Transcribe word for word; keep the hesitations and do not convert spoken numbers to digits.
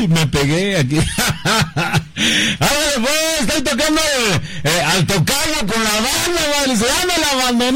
Uy, me pegué aquí. Ahora después estoy tocando eh, al tocarlo con la banda, madre. Se llama la abandonó.